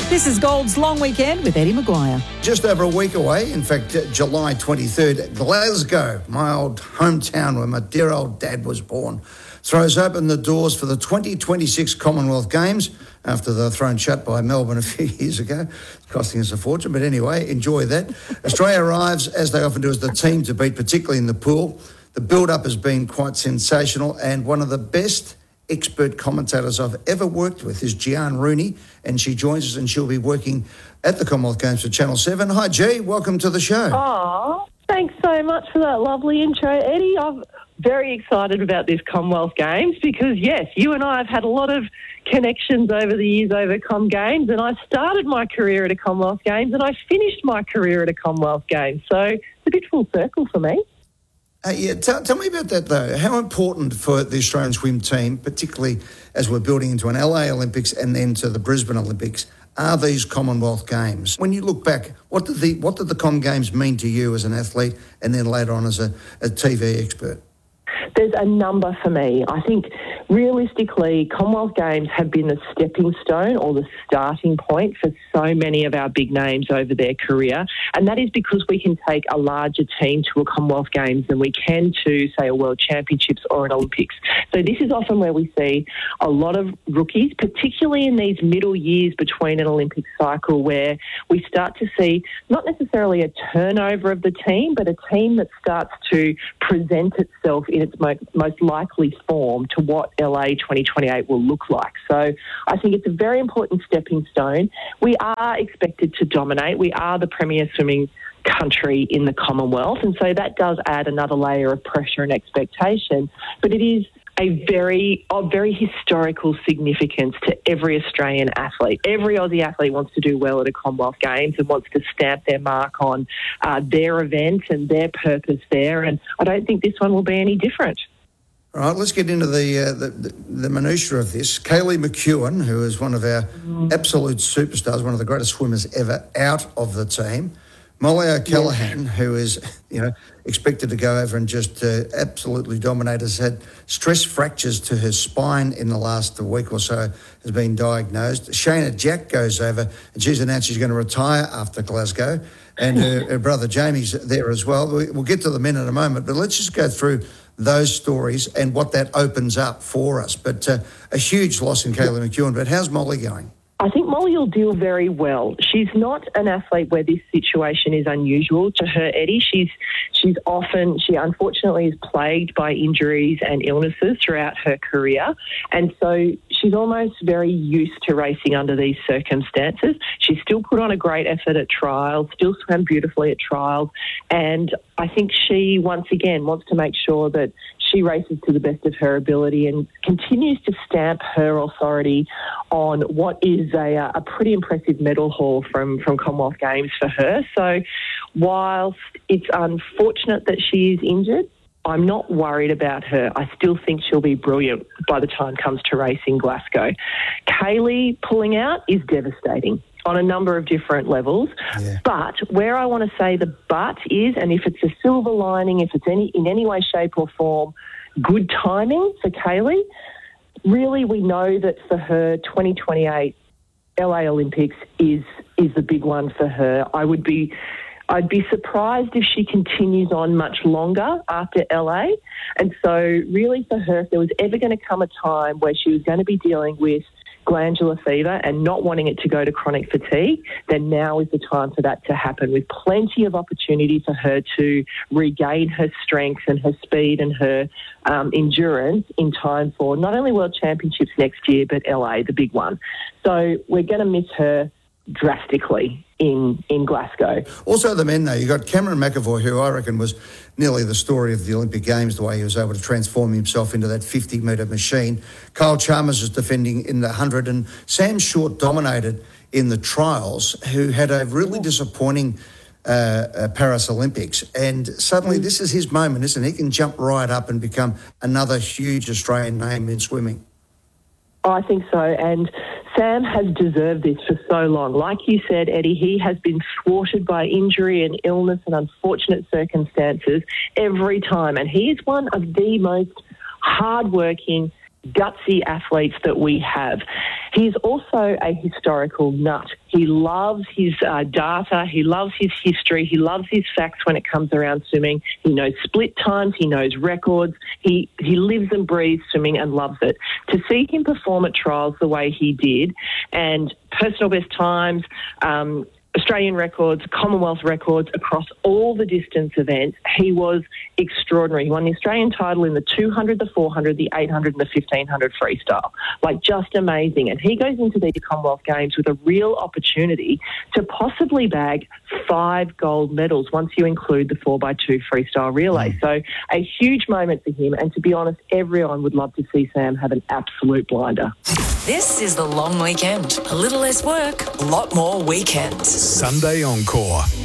This is Gold's Long Weekend with Eddie Maguire. Just over a week away, in fact, July 23rd, Glasgow, my old hometown where my dear old dad was born, throws open the doors for the 2026 Commonwealth Games after they were thrown shut by Melbourne a few years ago, costing us a fortune. But anyway, enjoy that. Australia arrives, as they often do, as the team to beat, particularly in the pool. The build-up has been quite sensational, and one of the best expert commentators I've ever worked with is Gian Rooney, and she joins us and she'll be working at the Commonwealth Games for Channel 7. Hi, G. Welcome to the show. Oh, thanks so much for that lovely intro, Eddie. I'm very excited about this Commonwealth Games because, yes, you and I have had a lot of connections over the years over Com Games, and I started my career at a Commonwealth Games and I finished my career at a Commonwealth Games. So it's a bit full circle for me. Tell me about that, though. How important for the Australian swim team, particularly as we're building into an LA Olympics and then to the Brisbane Olympics, are these Commonwealth Games? When you look back, what did the Com Games mean to you as an athlete and then later on as a TV expert? There's a number for me. I think realistically, Commonwealth Games have been the stepping stone or the starting point for so many of our big names over their career. And that is because we can take a larger team to a Commonwealth Games than we can to, say, a World Championships or an Olympics. So this is often where we see a lot of rookies, particularly in these middle years between an Olympic cycle, where we start to see not necessarily a turnover of the team, but a team that starts to present itself in its most likely form to what LA 2028 will look like. So I think it's a very important stepping stone. We are expected to dominate. We are the premier swimming country in the Commonwealth, and so that does add another layer of pressure and expectation. But it is of very historical significance to every Australian athlete. Every Aussie athlete wants to do well at a Commonwealth Games and wants to stamp their mark on their event and their purpose there, and I don't think this one will be any different. All right, let's get into the minutiae of this. Kaylee McEwen, who is one of our absolute superstars, one of the greatest swimmers ever, out of the team. Molly O'Callaghan, who is, expected to go over and just absolutely dominate, has had stress fractures to her spine in the last week or so, has been diagnosed. Shayna Jack goes over and she's announced she's going to retire after Glasgow, and her brother Jamie's there as well. We'll get to the men in a moment, but let's just go through those stories and what that opens up for us. But a huge loss in Kaylee McEwen. But how's Molly going? I think Molly will deal very well. She's not an athlete where this situation is unusual to her, Eddie. She unfortunately is plagued by injuries and illnesses throughout her career. And so she's almost very used to racing under these circumstances. She still put on a great effort at trials, still swam beautifully at trials. And I think she, once again, wants to make sure that she races to the best of her ability and continues to stamp her authority on what is a pretty impressive medal haul from Commonwealth Games for her. So whilst it's unfortunate that she is injured, I'm not worried about her. I still think she'll be brilliant by the time it comes to racing Glasgow. Kaylee pulling out is devastating on a number of different levels. Yeah. But where I want to say the but is, and if it's a silver lining, if it's in any way, shape or form, good timing for Kaylee, really we know that for her 2028 LA Olympics is the big one for her. I'd be surprised if she continues on much longer after LA. And so really for her, if there was ever going to come a time where she was going to be dealing with glandular fever and not wanting it to go to chronic fatigue, then now is the time for that to happen, with plenty of opportunity for her to regain her strength and her speed and her endurance in time for not only World Championships next year, but LA, the big one. So we're going to miss her drastically in Glasgow. Also the men, though, you've got Cameron McEvoy, who I reckon was nearly the story of the Olympic Games, the way he was able to transform himself into that 50-metre machine. Kyle Chalmers is defending in the 100, and Sam Short dominated in the trials, who had a really disappointing Paris Olympics. And suddenly this is his moment, isn't it? He can jump right up and become another huge Australian name in swimming. I think so, and Sam has deserved this for so long. Like you said, Eddie, he has been thwarted by injury and illness and unfortunate circumstances every time, and he is one of the most hard-working, gutsy athletes that we have. He's also a historical nut. He loves his data. He loves his history. He loves his facts when it comes around swimming. He knows split times. He knows records. He lives and breathes swimming and loves it. To see him perform at trials the way he did, and personal best times, Australian records, Commonwealth records across all the distance events, he was extraordinary. He won the Australian title in the 200, the 400, the 800 and the 1500 freestyle. Like, just amazing. And he goes into these Commonwealth Games with a real opportunity to possibly bag 5 gold medals once you include the 4x2 freestyle relay. So a huge moment for him. And to be honest, everyone would love to see Sam have an absolute blinder. This is the long weekend. A little less work, a lot more weekends. Sunday Encore.